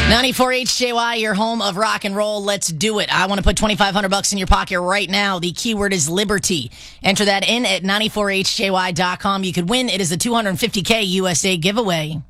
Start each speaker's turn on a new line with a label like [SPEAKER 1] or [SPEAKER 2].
[SPEAKER 1] 94 HJY, your home of rock and roll. Let's do it. I want to put $2,500 in your pocket right now. The keyword is Liberty. Enter that in at 94HJY.com. You could win. It is a $250K USA giveaway.